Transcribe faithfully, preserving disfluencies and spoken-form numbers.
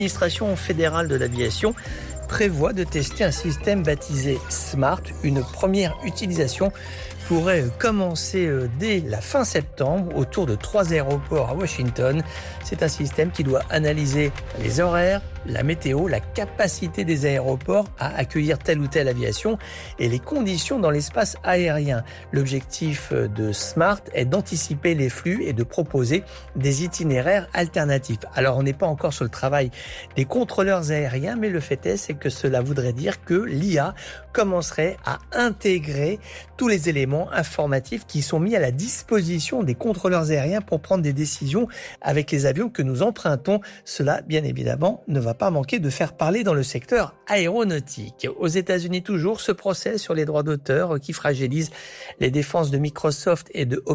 L'administration fédérale de l'aviation prévoit de tester un système baptisé SMART. Une première utilisation pourrait commencer dès la fin septembre autour de trois aéroports à Washington. C'est un système qui doit analyser les horaires, la météo, la capacité des aéroports à accueillir telle ou telle aviation et les conditions dans l'espace aérien. L'objectif de SMART est d'anticiper les flux et de proposer des itinéraires alternatifs. Alors on n'est pas encore sur le travail des contrôleurs aériens, mais le fait est c'est que cela voudrait dire que l'I A commencerait à intégrer tous les éléments informatifs qui sont mis à la disposition des contrôleurs aériens pour prendre des décisions avec les avions que nous empruntons. Cela, bien évidemment, ne va pas manquer de faire parler dans le secteur aéronautique. Aux États-Unis toujours, ce procès sur les droits d'auteur qui fragilise les défenses de Microsoft et de